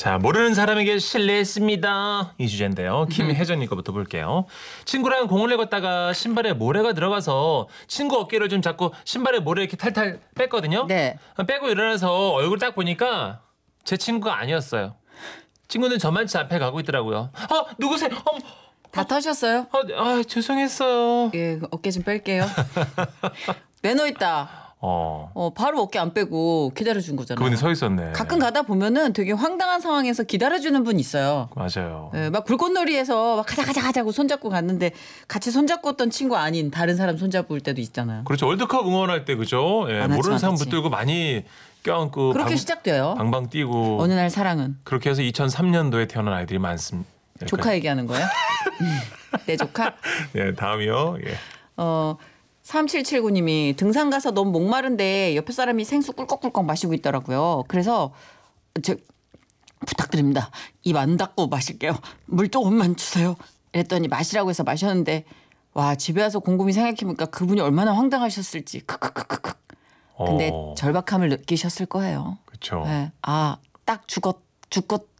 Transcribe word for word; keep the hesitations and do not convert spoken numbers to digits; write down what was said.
자, 모르는 사람에게 실례했습니다. 이 주제인데요. 김혜전님 거부터 볼게요. 친구랑 공원을 걷다가 신발에 모래가 들어가서 친구 어깨를 좀 잡고 신발에 모래 이렇게 탈탈 뺐거든요. 네. 빼고 일어나서 얼굴 딱 보니까 제 친구가 아니었어요. 친구는 저만치 앞에 가고 있더라고요. 아, 누구세요? 어, 다 터셨어요? 아, 아, 죄송했어요. 예, 어깨 좀 뺄게요. 매너 있다. 어, 어, 바로 어깨 안 빼고 기다려준 거잖아요. 그분이 서 있었네. 가끔 가다 보면은 되게 황당한 상황에서 기다려주는 분 있어요. 맞아요. 예, 막 불꽃놀이에서 막 가자 가자 가자고 손잡고 갔는데 같이 손잡고 있던 친구 아닌 다른 사람 손잡을 때도 있잖아요. 그렇죠. 월드컵 응원할 때 그죠? 예, 많았지, 모르는 사람 많았지. 붙들고 많이 껴안고 그렇게 방, 시작돼요. 방방 뛰고 어느 날 사랑은. 그렇게 해서 이천삼 년도에 태어난 아이들이 많습니다. 조카 얘기하는 거야? 내 조카? 예, 다음이요. 예. 어, 삼칠칠구 님이 등산 가서 너무 목마른데 옆에 사람이 생수 꿀꺽꿀꺽 마시고 있더라고요. 그래서 저 부탁드립니다. 입 안 닫고 마실게요. 물 조금만 주세요. 이랬더니 마시라고 해서 마셨는데 와, 집에 와서 곰곰이 생각해보니까 그분이 얼마나 황당하셨을지. 크크크크크. 근데 어, 절박함을 느끼셨을 거예요. 그렇죠. 네. 아, 딱 죽었, 죽었